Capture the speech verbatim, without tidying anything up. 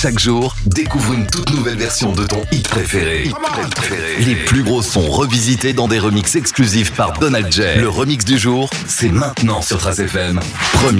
Chaque jour, découvre une toute nouvelle version de ton hit préféré. Hit préféré. Les plus gros sons revisités dans des remixes exclusifs par Donald J. Le remix du jour, c'est maintenant sur Trace F M. Premier